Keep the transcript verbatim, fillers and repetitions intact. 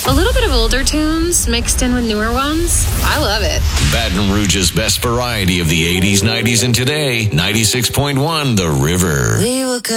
A little bit of older tunes mixed in with newer ones. I love it. Baton Rouge's best variety of the eighties, nineties, and today. ninety-six point one The River. We were